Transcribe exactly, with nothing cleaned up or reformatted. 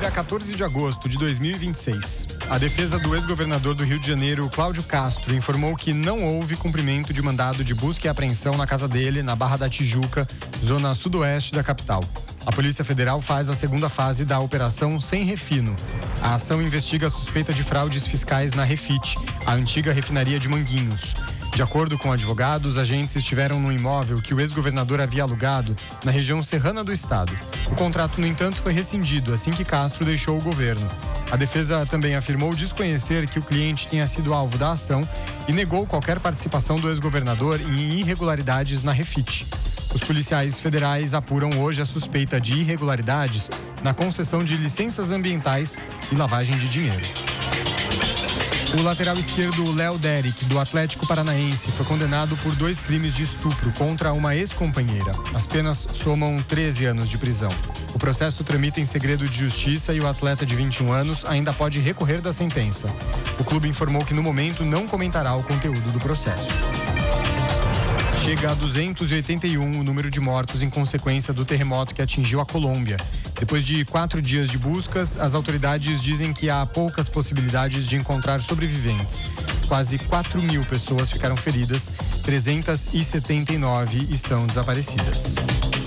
dia quatorze de agosto de dois mil e vinte e seis. A defesa do ex-governador do Rio de Janeiro, Cláudio Castro, informou que não houve cumprimento de mandado de busca e apreensão na casa dele, na Barra da Tijuca, zona sudoeste da capital. A Polícia Federal faz a segunda fase da Operação Sem Refino. A ação investiga a suspeita de fraudes fiscais na Refit, a antiga refinaria de Manguinhos. De acordo com advogados, agentes estiveram no imóvel que o ex-governador havia alugado na região serrana do estado. O contrato, no entanto, foi rescindido assim que Castro deixou o governo. A defesa também afirmou desconhecer que o cliente tenha sido alvo da ação e negou qualquer participação do ex-governador em irregularidades na Refit. Os policiais federais apuram hoje a suspeita de irregularidades na concessão de licenças ambientais e lavagem de dinheiro. O lateral esquerdo Léo Derick, do Atlético Paranaense, foi condenado por dois crimes de estupro contra uma ex-companheira. As penas somam treze anos de prisão. O processo tramita em segredo de justiça e o atleta de vinte e um anos ainda pode recorrer da sentença. O clube informou que, no momento, não comentará o conteúdo do processo. Chega a duzentos e oitenta e um o número de mortos em consequência do terremoto que atingiu a Colômbia. Depois de quatro dias de buscas, as autoridades dizem que há poucas possibilidades de encontrar sobreviventes. Quase quatro mil pessoas ficaram feridas, trezentas e setenta e nove estão desaparecidas.